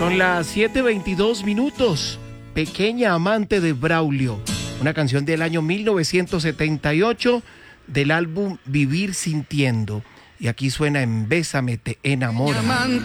Son las 7:22. Pequeña amante de Braulio, una canción del año 1978 del álbum Vivir Sintiendo. Y aquí suena en Bésame, te enamora.